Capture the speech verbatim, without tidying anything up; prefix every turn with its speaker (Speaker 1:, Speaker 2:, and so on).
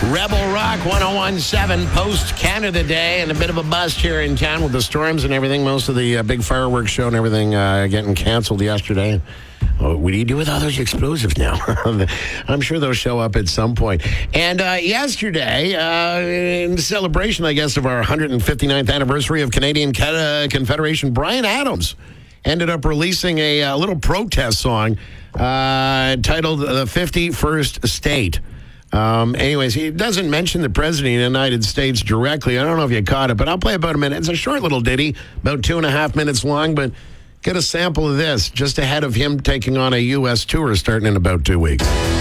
Speaker 1: Rebel Rock one oh one point seven post-Canada Day, and a bit of a bust here in town with the storms and everything. Most of the uh, big fireworks show and everything uh, getting canceled yesterday. Oh, what do you do with all those explosives now? I'm sure they'll show up at some point. And uh, yesterday, uh, in celebration, I guess, of our one hundred fifty-ninth anniversary of Canadian Confederation, Bryan Adams ended up releasing a, a little protest song uh, titled The fifty-first State. Um, anyways, he doesn't mention the President of the United States directly. I don't know if you caught it, but I'll play about a minute. It's a short little ditty, about two and a half minutes long, but get a sample of this just ahead of him taking on a U S tour starting in about two weeks.